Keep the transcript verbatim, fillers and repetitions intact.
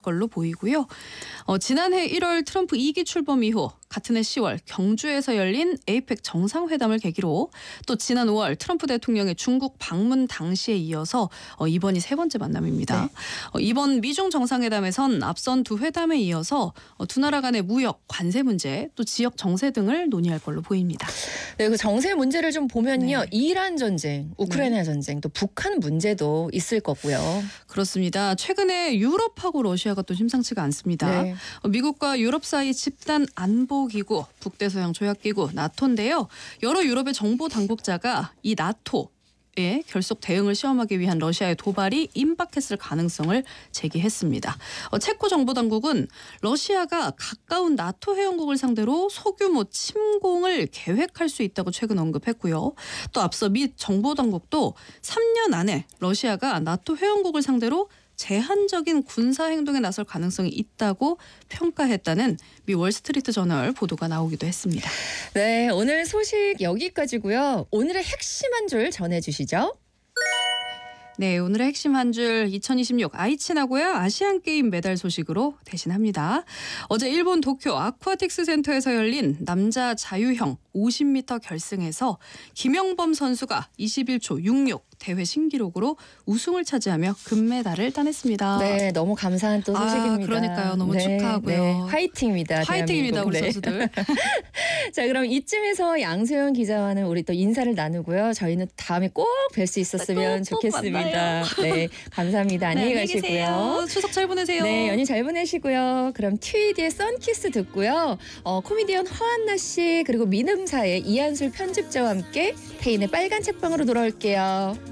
걸로 보이고요. 어, 지난해 일월 트럼프 이 기 출범 이후 같은 해 시월 경주에서 열린 에이펙 정상회담을 계기로 또 지난 오월 트럼프 대통령의 중국 방문 당시에 이어서 어, 이번이 세 번째 만남입니다. 네. 어, 이번 미중 정상회담에선 앞선 두 회담에 이어서 어, 두 나라 간의 무역, 관세 문제, 또 지역 정세 등을 논의할 걸로 보입니다. 네, 그 정세 문제를 좀 보면요. 네. 이란 전쟁, 우크라이나 네. 전쟁, 또 북한 문제도 있을 거고요. 그렇습니다. 최근에 유럽하고 러시아가 또 심상치가 않습니다. 네. 미국과 유럽 사이 집단 안보기구, 북대서양 조약기구 나토인데요. 여러 유럽의 정보 당국자가 이 나토의 결속 대응을 시험하기 위한 러시아의 도발이 임박했을 가능성을 제기했습니다. 어, 체코 정보당국은 러시아가 가까운 나토 회원국을 상대로 소규모 침공을 계획할 수 있다고 최근 언급했고요. 또 앞서 미 정보당국도 삼 년 안에 러시아가 나토 회원국을 상대로 제한적인 군사 행동에 나설 가능성이 있다고 평가했다는 미 월스트리트 저널 보도가 나오기도 했습니다. 네, 오늘 소식 여기까지고요. 오늘의 핵심 한 줄 전해주시죠. 네, 오늘의 핵심 한 줄 이천이십육 아이치 나고야 아시안게임 메달 소식으로 대신합니다. 어제 일본 도쿄 아쿠아틱스 센터에서 열린 남자 자유형 오십 미터 결승에서 김영범 선수가 이십일 초 육십육 대회 신기록으로 우승을 차지하며 금메달을 따냈습니다. 네, 너무 감사한 또 소식입니다. 아, 그러니까요. 너무 네, 축하하고요. 네, 화이팅입니다. 화이팅입니다. 우리 네. 선수들. 자, 그럼 이쯤에서 양소영 기자와는 우리 또 인사를 나누고요. 저희는 다음에 꼭 뵐 수 있었으면 또, 좋겠습니다. 또 네, 감사합니다. 안녕히 네, 가시고요. 계세요. 추석 잘 보내세요. 네, 연휴 잘 보내시고요. 그럼 튜이디의 썬키스 듣고요. 어, 코미디언 허한나 씨 그리고 민음사의 이한술 편집자와 함께 태인의 빨간 책방으로 돌아올게요.